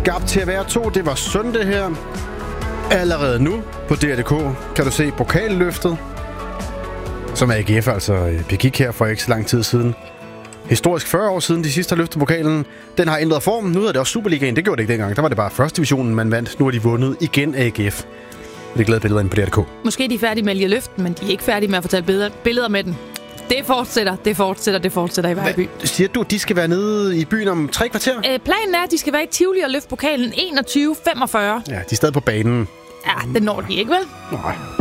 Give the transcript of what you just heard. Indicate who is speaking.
Speaker 1: Skabt til at være to, det var søndag her. Allerede nu på DR.dk kan du se pokalløftet, som AGF altså begik her for ikke så lang tid siden. Historisk 40 år siden de sidste har løftet pokalen. Den har ændret form. Nu er det også Superligaen. Det gjorde det ikke dengang. Der var det bare første divisionen, man vandt. Nu har de vundet igen AGF. Det er glade billeder inde på DR.dk.
Speaker 2: Måske er de færdige med at lige løften, men de er ikke færdige med at fortælle billeder med den. Det fortsætter i Vejby.
Speaker 1: Siger du, de skal være nede i byen om 3 kvarter?
Speaker 2: Planen er, at de skal være i Tivoli og løfte pokalen 21.45.
Speaker 1: Ja, de er stadig på banen.
Speaker 2: Ja, det når de ikke, vel?
Speaker 1: Nej.